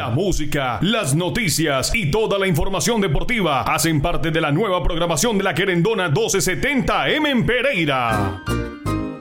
La música, las noticias y toda la información deportiva hacen parte de la nueva programación de la Querendona 1270 M en Pereira.